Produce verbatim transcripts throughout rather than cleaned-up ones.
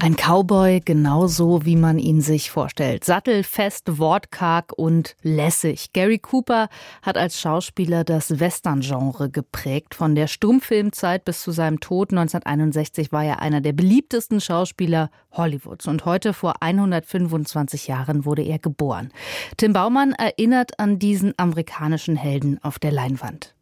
Ein Cowboy, genauso wie man ihn sich vorstellt. Sattelfest, wortkarg und lässig. Gary Cooper hat als Schauspieler das Western-Genre geprägt. Von der Stummfilmzeit bis zu seinem Tod neunzehnhunderteinundsechzig war er einer der beliebtesten Schauspieler Hollywoods. Und heute, vor hundertfünfundzwanzig Jahren, wurde er geboren. Tim Baumann erinnert an diesen amerikanischen Helden auf der Leinwand.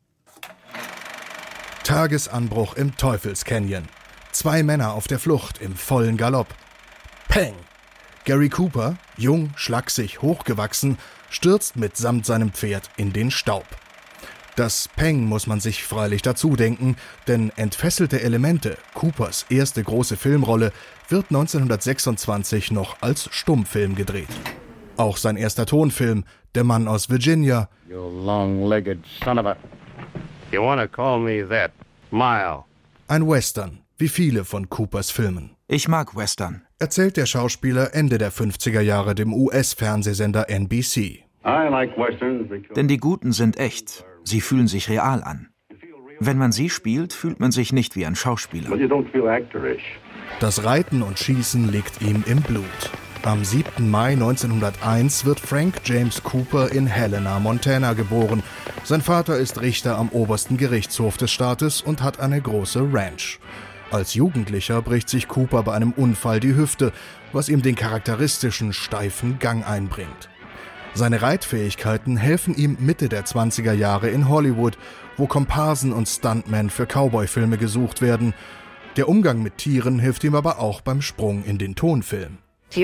Tagesanbruch im Teufelscanyon. Zwei Männer auf der Flucht im vollen Galopp. Peng! Gary Cooper, jung, schlaksig, hochgewachsen, stürzt mitsamt seinem Pferd in den Staub. Das Peng muss man sich freilich dazu denken, denn Entfesselte Elemente, Coopers erste große Filmrolle, wird neunzehnhundertsechsundzwanzig noch als Stummfilm gedreht. Auch sein erster Tonfilm, Der Mann aus Virginia, You long-legged son of a... You wanna call me that, Mile. Ein Western, wie viele von Coopers Filmen. Ich mag Western, erzählt der Schauspieler Ende der fünfziger Jahre dem U S-Fernsehsender N B C. I like westerns because... denn die Guten sind echt. Sie fühlen sich real an. Wenn man sie spielt, fühlt man sich nicht wie ein Schauspieler. But you don't feel actorish. Das Reiten und Schießen liegt ihm im Blut. Am siebten Mai neunzehnhunderteins wird Frank James Cooper in Helena, Montana, geboren. Sein Vater ist Richter am obersten Gerichtshof des Staates und hat eine große Ranch. Als Jugendlicher bricht sich Cooper bei einem Unfall die Hüfte, was ihm den charakteristischen, steifen Gang einbringt. Seine Reitfähigkeiten helfen ihm Mitte der zwanziger Jahre in Hollywood, wo Komparsen und Stuntmen für Cowboy-Filme gesucht werden. Der Umgang mit Tieren hilft ihm aber auch beim Sprung in den Tonfilm.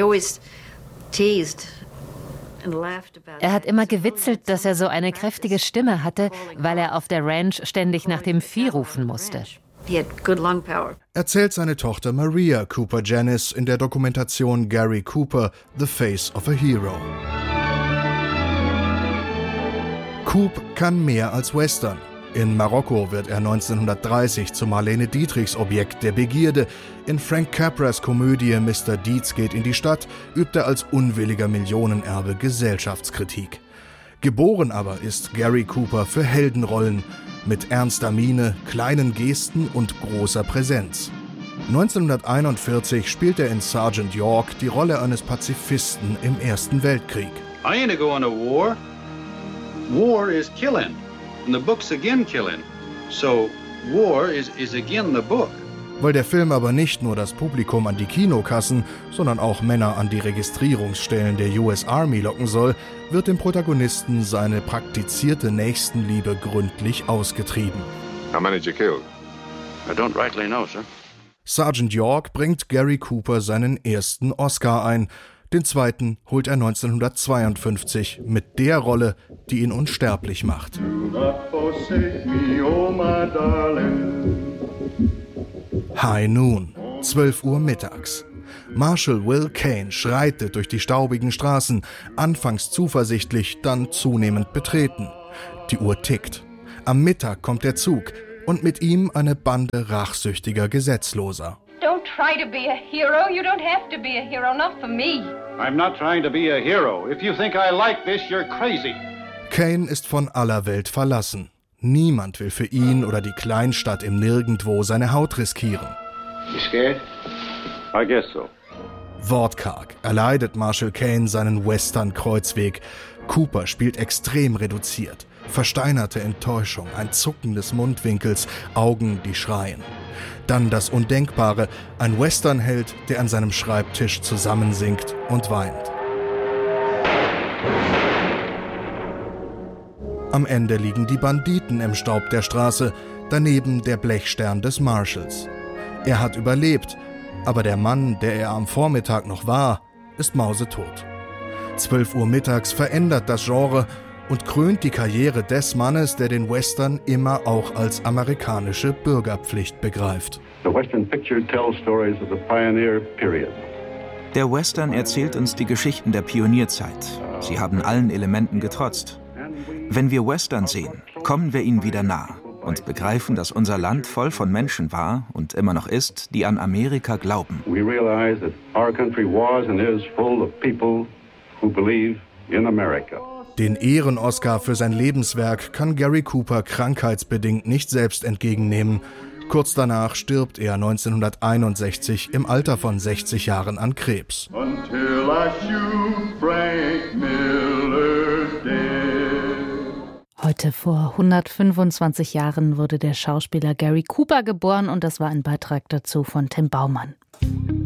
Er hat immer gewitzelt, dass er so eine kräftige Stimme hatte, weil er auf der Ranch ständig nach dem Vieh rufen musste. Erzählt seine Tochter Maria Cooper Janis in der Dokumentation Gary Cooper, The Face of a Hero. Coop kann mehr als Western. In Marokko wird er neunzehnhundertdreißig zu Marlene Dietrichs Objekt der Begierde. In Frank Capras Komödie Mister Deeds geht in die Stadt übt er als unwilliger Millionenerbe Gesellschaftskritik. Geboren aber ist Gary Cooper für Heldenrollen mit ernster Miene, kleinen Gesten und großer Präsenz. neunzehnhunderteinundvierzig spielt er in Sergeant York die Rolle eines Pazifisten im Ersten Weltkrieg. I ain't going to war. War is killing. And the book's again killing. So war is, is again the book. Weil der Film aber nicht nur das Publikum an die Kinokassen, sondern auch Männer an die Registrierungsstellen der U S Army locken soll, wird dem Protagonisten seine praktizierte Nächstenliebe gründlich ausgetrieben. How many did you kill? I don't rightly know, sir. Sergeant York bringt Gary Cooper seinen ersten Oscar ein. Den zweiten holt er neunzehnhundertzweiundfünfzig mit der Rolle, die ihn unsterblich macht. High Noon, zwölf Uhr mittags. Marshal Will Kane schreitet durch die staubigen Straßen, anfangs zuversichtlich, dann zunehmend betreten. Die Uhr tickt. Am Mittag kommt der Zug und mit ihm eine Bande rachsüchtiger Gesetzloser. Don't try to be a hero. You don't have to be a hero, not for me. I'm not trying to be a hero. If you think I like this, you're crazy. Kane ist von aller Welt verlassen. Niemand will für ihn oder die Kleinstadt im Nirgendwo seine Haut riskieren. You scared? I guess so. Wortkarg erleidet Marshal Kane seinen Western-Kreuzweg. Cooper spielt extrem reduziert. Versteinerte Enttäuschung, ein Zucken des Mundwinkels, Augen, die schreien. Dann das Undenkbare, ein Westernheld, der an seinem Schreibtisch zusammensinkt und weint. Am Ende liegen die Banditen im Staub der Straße, daneben der Blechstern des Marshals. Er hat überlebt, aber der Mann, der er am Vormittag noch war, ist mausetot. zwölf Uhr mittags verändert das Genre und krönt die Karriere des Mannes, der den Western immer auch als amerikanische Bürgerpflicht begreift. The Western picture tells stories of the pioneer period. Der Western erzählt uns die Geschichten der Pionierzeit. Sie haben allen Elementen getrotzt. Wenn wir Western sehen, kommen wir ihnen wieder nah und begreifen, dass unser Land voll von Menschen war und immer noch ist, die an Amerika glauben. We realize that our country was and is full of people who believe in America. Den Ehren-Oscar für sein Lebenswerk kann Gary Cooper krankheitsbedingt nicht selbst entgegennehmen. Kurz danach stirbt er neunzehnhunderteinundsechzig im Alter von sechzig Jahren an Krebs. Until I shoot Frank Miller dead. Heute vor hundertfünfundzwanzig Jahren wurde der Schauspieler Gary Cooper geboren und das war ein Beitrag dazu von Tim Baumann.